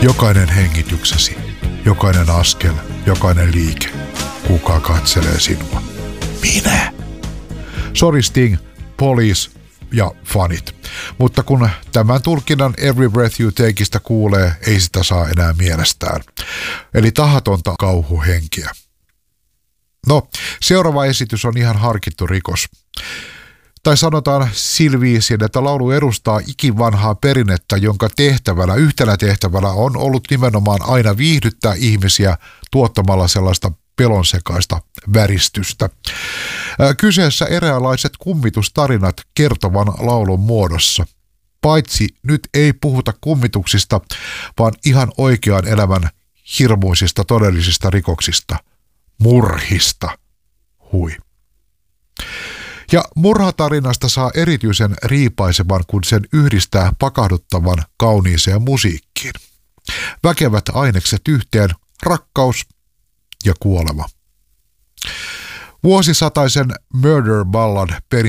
Jokainen hengityksesi, jokainen askel, jokainen liike. Kuka katselee sinua? Minä. Sorry Sting, Police ja fanit. Mutta kun tämän tulkinnan Every Breath You Takeista kuulee, ei sitä saa enää mielestään. Eli tahatonta kauhuhenkeä. No, seuraava esitys on ihan harkittu rikos. Tai sanotaan silviisin, että laulu edustaa ikivanhaa perinnettä, jonka yhtenä tehtävänä on ollut nimenomaan aina viihdyttää ihmisiä tuottamalla sellaista pelonsekaista väristystä. Kyseessä eräänlaiset kummitustarinat kertovan laulun muodossa. Paitsi nyt ei puhuta kummituksista, vaan ihan oikean elämän hirmuisista todellisista rikoksista. Murhista. Hui. Ja murhatarinasta saa erityisen riipaisevan, kun sen yhdistää pakahduttavan kauniiseen musiikkiin. Väkevät ainekset yhteen, rakkaus ja kuolema. Vuosisataisen Murder Ballad